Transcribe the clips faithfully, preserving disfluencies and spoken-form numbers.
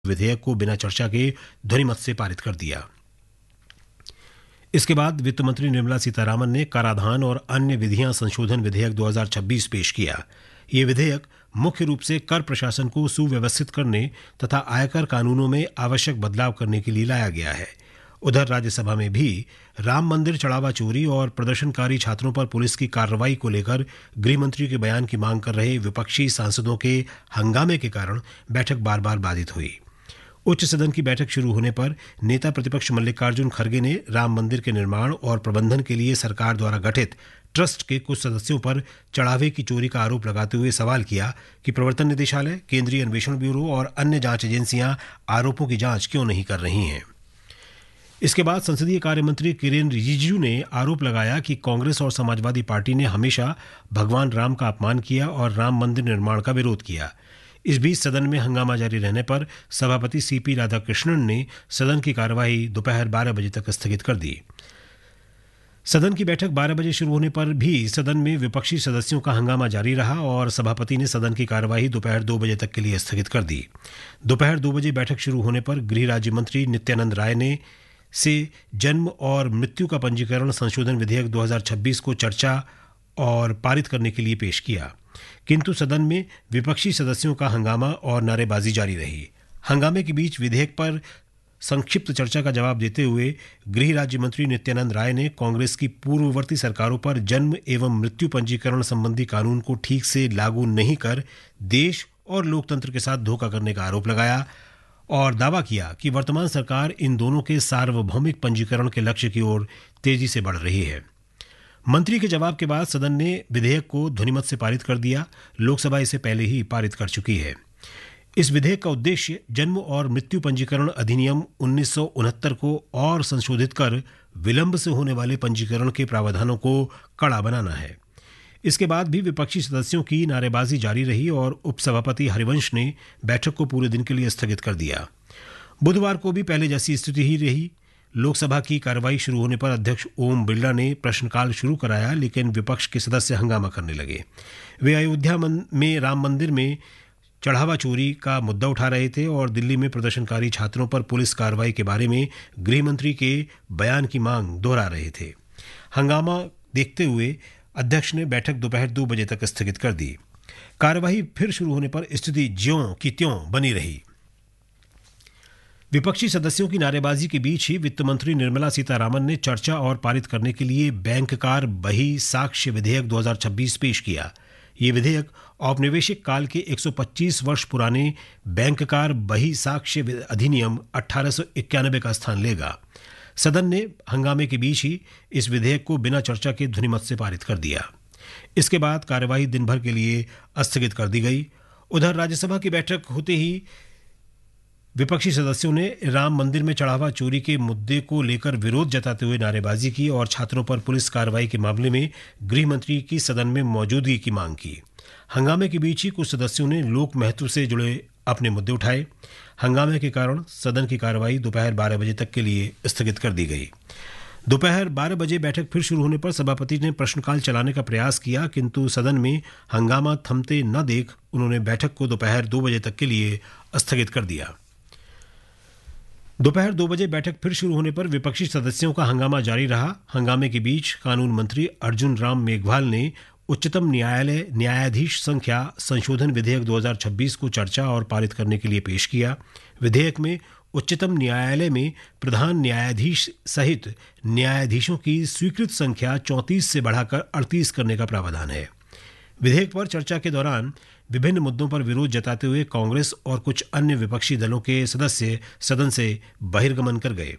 विधेयक को बिना चर्चा के ध्वनिमत से पारित कर दिया। इसके बाद वित्त मंत्री निर्मला सीतारामन ने कराधान और अन्य विधियां संशोधन विधेयक दो हज़ार छब्बीस पेश किया। ये विधेयक मुख्य रूप से कर प्रशासन को सुव्यवस्थित करने तथा आयकर कानूनों में आवश्यक बदलाव करने के लिए लाया गया है। उधर राज्यसभा में भी राम मंदिर चढ़ावा चोरी और प्रदर्शनकारी छात्रों पर पुलिस की कार्रवाई को लेकर गृह मंत्री के बयान की मांग कर रहे विपक्षी सांसदों के हंगामे के कारण बैठक बार बार बाधित हुई। उच्च सदन की बैठक शुरू होने पर नेता प्रतिपक्ष मल्लिकार्जुन खड़गे ने राम मंदिर के निर्माण और प्रबंधन के लिए सरकार द्वारा गठित ट्रस्ट के कुछ सदस्यों पर चढ़ावे की चोरी का आरोप लगाते हुए सवाल किया कि प्रवर्तन निदेशालय, केंद्रीय अन्वेषण ब्यूरो और अन्य जांच एजेंसियां आरोपों की जांच क्यों नहीं कर रही हैं। इसके बाद संसदीय कार्य मंत्री किरेन रिजिजू ने आरोप लगाया कि कांग्रेस और समाजवादी पार्टी ने हमेशा भगवान राम का अपमान किया और राम मंदिर निर्माण का विरोध किया। इस बीच सदन में हंगामा जारी रहने पर सभापति सीपी राधाकृष्णन ने सदन की कार्यवाही दोपहर बारह बजे तक स्थगित कर दी। सदन की बैठक बारह बजे शुरू होने पर भी सदन में विपक्षी सदस्यों का हंगामा जारी रहा और सभापति ने सदन की कार्यवाही दोपहर दो बजे तक के लिए स्थगित कर दी। दोपहर दो बजे बैठक शुरू होने पर गृह राज्य मंत्री नित्यानंद राय ने से जन्म और मृत्यु का पंजीकरण संशोधन विधेयक दो हज़ार छब्बीस को चर्चा और पारित करने के लिए पेश किया, किंतु सदन में विपक्षी सदस्यों का हंगामा और नारेबाजी जारी रही। हंगामे के बीच विधेयक पर संक्षिप्त चर्चा का जवाब देते हुए गृह राज्य मंत्री नित्यानंद राय ने कांग्रेस की पूर्ववर्ती सरकारों पर जन्म एवं मृत्यु पंजीकरण संबंधी कानून को ठीक से लागू नहीं कर देश और लोकतंत्र के साथ धोखा करने का आरोप लगाया और दावा किया कि वर्तमान सरकार इन दोनों के सार्वभौमिक पंजीकरण के लक्ष्य की ओर तेजी से बढ़ रही है। मंत्री के जवाब के बाद सदन ने विधेयक को ध्वनिमत से पारित कर दिया। लोकसभा इसे पहले ही पारित कर चुकी है। इस विधेयक का उद्देश्य जन्म और मृत्यु पंजीकरण अधिनियम उन्नीस सौ उनहत्तर को और संशोधित कर विलंब से होने वाले पंजीकरण के प्रावधानों को कड़ा बनाना है। इसके बाद भी विपक्षी सदस्यों की नारेबाजी जारी रही और उपसभापति हरिवंश ने बैठक को पूरे दिन के लिए स्थगित कर दिया। बुधवार को भी पहले जैसी स्थिति ही रही। लोकसभा की कार्रवाई शुरू होने पर अध्यक्ष ओम बिरला ने प्रश्नकाल शुरू कराया, लेकिन विपक्ष के सदस्य हंगामा करने लगे। वे अयोध्या में राम मंदिर में चढ़ावा चोरी का मुद्दा उठा रहे थे और दिल्ली में प्रदर्शनकारी छात्रों पर पुलिस कार्रवाई के बारे में गृह मंत्री के बयान की मांग दोहरा रहे थे। हंगामा देखते हुए अध्यक्ष ने बैठक दोपहर दो बजे तक स्थगित कर दी। कार्यवाही फिर शुरू होने पर स्थिति ज्यों की त्यों बनी रही। विपक्षी सदस्यों की नारेबाजी के बीच ही वित्त मंत्री निर्मला सीतारामन ने चर्चा और पारित करने के लिए बैंककार बही साक्ष्य विधेयक दो हज़ार छब्बीस पेश किया। ये विधेयक औपनिवेशिक काल के एक सौ पच्चीस वर्ष पुराने बैंककार बही साक्ष्य अधिनियम अठारह सौ इक्यानवे का स्थान लेगा। सदन ने हंगामे के बीच ही इस विधेयक को बिना चर्चा के ध्वनिमत से पारित कर दिया। इसके बाद कार्यवाही दिन भर के लिए स्थगित कर दी गई। उधर राज्यसभा की बैठक होते ही विपक्षी सदस्यों ने राम मंदिर में चढ़ावा चोरी के मुद्दे को लेकर विरोध जताते हुए नारेबाजी की और छात्रों पर पुलिस कार्रवाई के मामले में गृह मंत्री की सदन में मौजूदगी की मांग की। हंगामे के बीच ही कुछ सदस्यों ने लोक महत्व से जुड़े अपने मुद्दे उठाए। हंगामे के कारण सदन की कार्यवाही दोपहर बारह बजे तक के लिए स्थगित कर दी गई। दोपहर बारह बजे बैठक फिर शुरू होने पर सभापति ने प्रश्नकाल चलाने का प्रयास किया, किंतु सदन में हंगामा थमते न देख उन्होंने बैठक को दोपहर दो बजे तक के लिए स्थगित कर दिया। दोपहर दो बजे बैठक फिर शुरू होने पर विपक्षी सदस्यों का हंगामा जारी रहा। हंगामे के बीच कानून मंत्री अर्जुन राम मेघवाल ने उच्चतम न्यायालय न्यायाधीश संख्या संशोधन विधेयक दो हज़ार छब्बीस को चर्चा और पारित करने के लिए पेश किया। विधेयक में उच्चतम न्यायालय में प्रधान न्यायाधीश सहित न्यायाधीशों की स्वीकृत संख्या चौंतीस से बढ़ाकर अड़तीस करने का प्रावधान है। विधेयक पर चर्चा के दौरान विभिन्न मुद्दों पर विरोध जताते हुए कांग्रेस और कुछ अन्य विपक्षी दलों के सदस्य सदन से बहिर्गमन कर गए।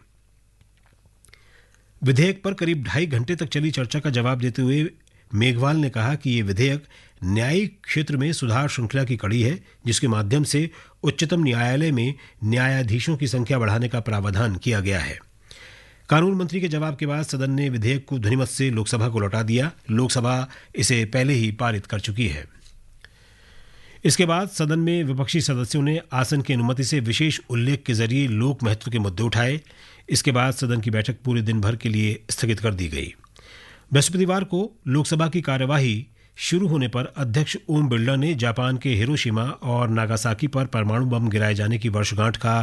विधेयक पर करीब ढाई घंटे तक चली चर्चा का जवाब देते हुए मेघवाल ने कहा कि ये विधेयक न्यायिक क्षेत्र में सुधार श्रृंखला की कड़ी है, जिसके माध्यम से उच्चतम न्यायालय में न्यायाधीशों की संख्या बढ़ाने का प्रावधान किया गया है। कानून मंत्री के जवाब के बाद सदन ने विधेयक को ध्वनिमत से लोकसभा को लौटा दिया। लोकसभा इसे पहले ही पारित कर चुकी है। इसके बाद सदन में विपक्षी सदस्यों ने आसन की अनुमति से विशेष उल्लेख के जरिए लोक महत्व के मुद्दे उठाए। इसके बाद सदन की बैठक पूरे दिन भर के लिए स्थगित कर दी गई। बृहस्पतिवार को लोकसभा की कार्यवाही शुरू होने पर अध्यक्ष ओम बिरला ने जापान के हिरोशिमा और नागासाकी पर परमाणु बम गिराए जाने की वर्षगांठ का